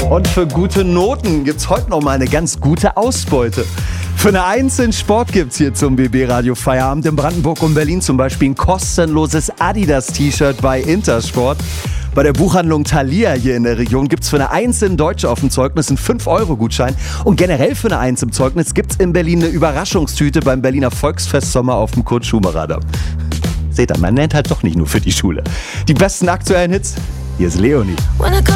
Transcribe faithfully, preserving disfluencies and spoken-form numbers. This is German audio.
Und für gute Noten gibt's heute noch mal eine ganz gute Ausbeute. Für eine Eins in Sport gibt's hier zum B B-Radio Feierabend in Brandenburg und Berlin zum Beispiel ein kostenloses Adidas-T-Shirt bei Intersport. Bei der Buchhandlung Thalia hier in der Region gibt's für eine Eins in Deutsch auf dem Zeugnis einen fünf Euro Gutschein. Und generell für eine Eins im Zeugnis gibt's in Berlin eine Überraschungstüte beim Berliner Volksfest Sommer auf dem Kurt-Schumacher-Damm. Seht ihr, man nennt halt doch nicht nur für die Schule. Die besten aktuellen Hits, hier ist Leonie.